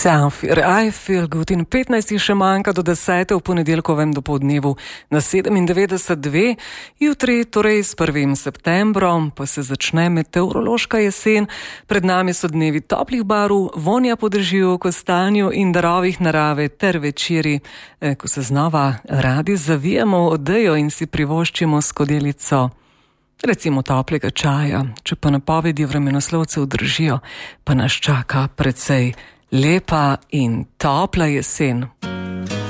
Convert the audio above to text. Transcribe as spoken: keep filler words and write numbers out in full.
Safir, I feel good in petnajst še manjka do desete v ponedeljkovem dopoldnevu na sedemindevetdeset dve. Jutri, torej s prvim septembrom, pa se začne meteorološka jesen. Pred nami so dnevi toplih barv, vonja po dežju, kostanju in darovih narave ter večeri, ko se znova radi zavijamo v odejo in si privoščimo skodelico recimo toplega čaja. Če pa napovedi vremenoslovcev držijo, pa nas čaka precej lepa in topla jesen.